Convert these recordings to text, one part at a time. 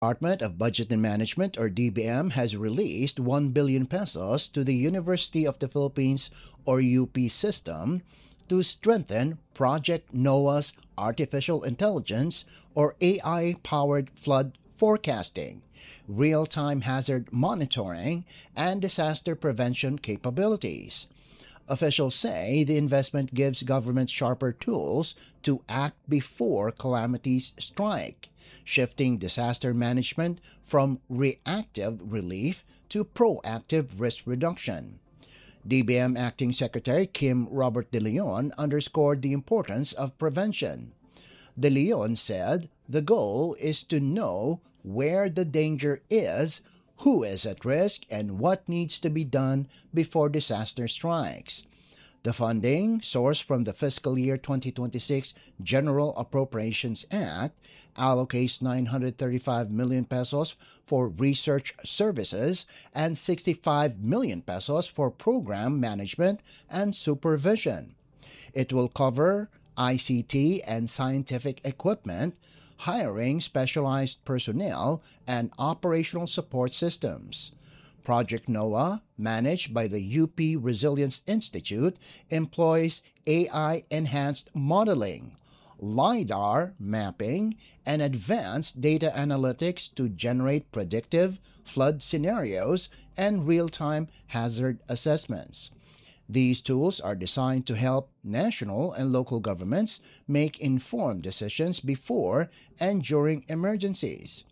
Department of Budget and Management or DBM has released 1 billion pesos to the University of the Philippines or UP system to strengthen Project NOAA's artificial intelligence or AI powered flood forecasting, real-time hazard monitoring, and disaster prevention capabilities. Officials say the investment gives government sharper tools to act before calamities strike, shifting disaster management from reactive relief to proactive risk reduction. DBM Acting Secretary Kim Robert De Leon underscored the importance of prevention. De Leon said the goal is to know where the danger is, who is at risk, and what needs to be done before disaster strikes. The funding, sourced from the fiscal year 2026 General Appropriations Act, allocates 935 million pesos for research services and 65 million pesos for program management and supervision. It will cover ICT and scientific equipment, hiring specialized personnel, and operational support systems. Project NOAA, managed by the UP Resilience Institute, employs AI-enhanced modeling, LiDAR mapping, and advanced data analytics to generate predictive flood scenarios and real-time hazard assessments. These tools are designed to help national and local governments make informed decisions before and during emergencies.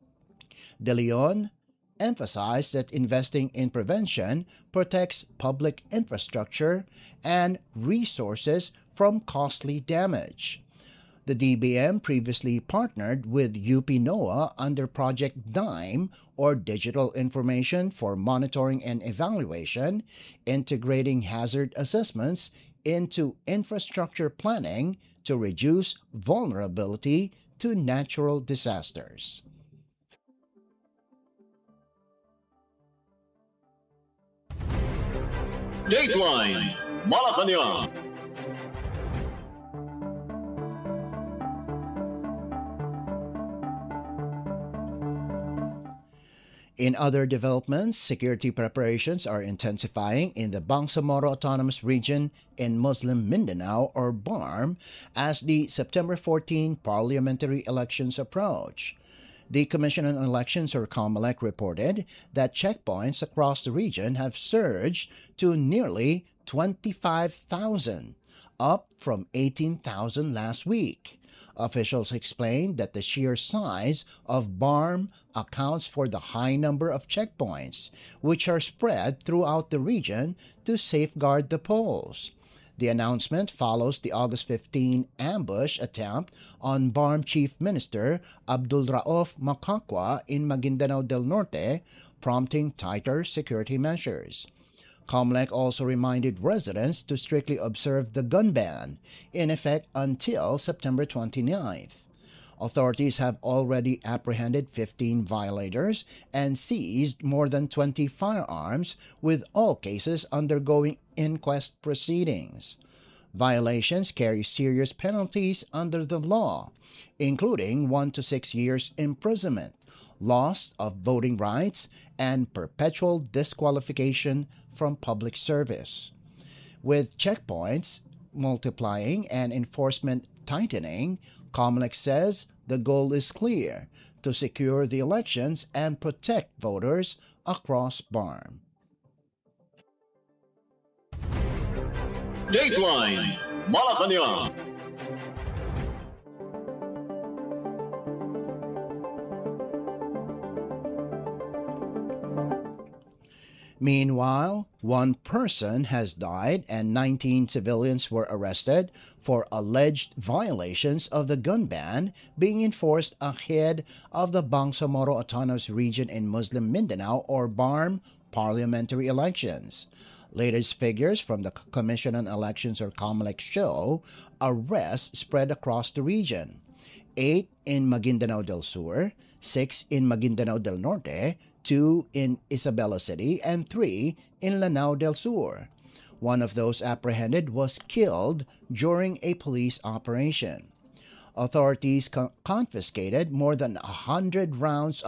De Leon emphasized that investing in prevention protects public infrastructure and resources from costly damage. The DBM previously partnered with UP NOAA under Project DIME or Digital Information for Monitoring and Evaluation, integrating hazard assessments into infrastructure planning to reduce vulnerability to natural disasters. Dateline Malacanang. In other developments, security preparations are intensifying in the Bangsamoro Autonomous Region in Muslim Mindanao or BARM as the September 14 parliamentary elections approach. The Commission on Elections or COMELEC reported that checkpoints across the region have surged to nearly 25,000, up from 18,000 last week. Officials explained that the sheer size of BARM accounts for the high number of checkpoints, which are spread throughout the region to safeguard the polls. The announcement follows the August 15 ambush attempt on BARM Chief Minister Abdul Rauf Makakwa in Maguindanao del Norte, prompting tighter security measures. COMELEC also reminded residents to strictly observe the gun ban, in effect until September 29th. Authorities have already apprehended 15 violators and seized more than 20 firearms, with all cases undergoing inquest proceedings. Violations carry serious penalties under the law, including 1 to 6 years imprisonment, loss of voting rights, and perpetual disqualification from public service. With checkpoints multiplying and enforcement tightening, COMELEC says the goal is clear: to secure the elections and protect voters across BARM. Dateline Malacanang. Meanwhile, one person has died and 19 civilians were arrested for alleged violations of the gun ban being enforced ahead of the Bangsamoro Autonomous Region in Muslim Mindanao or BARM parliamentary elections. Latest figures from the Commission on Elections or COMELEC show arrests spread across the region: 8 in Maguindanao del Sur, 6 in Maguindanao del Norte, 2 in Isabela City, and 3 in Lanao del Sur. One of those apprehended was killed during a police operation. Authorities confiscated more than 100 rounds